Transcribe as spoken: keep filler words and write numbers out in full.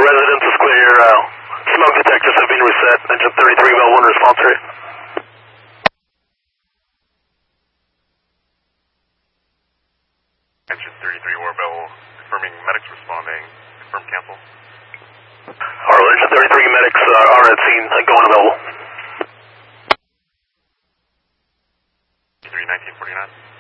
residence is clear. Uh, smoke detectors have been reset. Engine thirty-three, well one response rate. Engine thirty-three, Warbell, confirming medics responding. Confirm cancel. Alright, engine thirty-three medics uh, are at scene. Uh, going available. three nineteen forty-nine.